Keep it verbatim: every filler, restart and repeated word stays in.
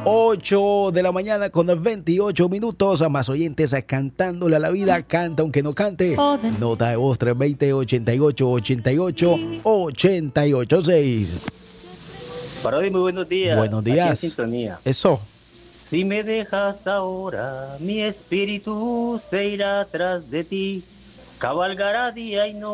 ocho de la mañana con veintiocho minutos. A más oyentes a Cantándole a la Vida. Canta aunque no cante. Nota de voz tres dos cero, ochenta y ocho, ochenta y ocho, ochenta y ocho seis. Parodi, muy buenos días. Buenos días. Aquí en sintonía. Eso. Si me dejas ahora, mi espíritu se irá tras de ti. Cabalgará día y noche